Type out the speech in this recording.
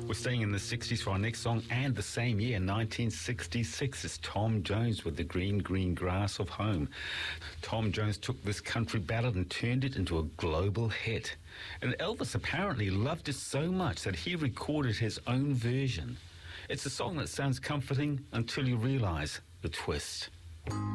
We're staying in the 60s for our next song, and the same year, 1966, is Tom Jones with The Green, Green Grass of Home. Tom Jones took this country ballad and turned it into a global hit. And Elvis apparently loved it so much that he recorded his own version. It's a song that sounds comforting until you realize the twist.